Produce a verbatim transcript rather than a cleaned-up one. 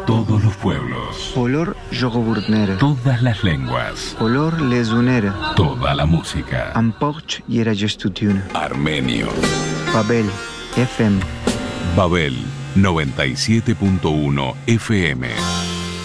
Todos los pueblos. Olor jogoburnere. Todas las lenguas. Olor lezunere. Toda la música. Amporch yera gestutune. Armenio. Babel F M. Babel noventa y siete punto uno F M.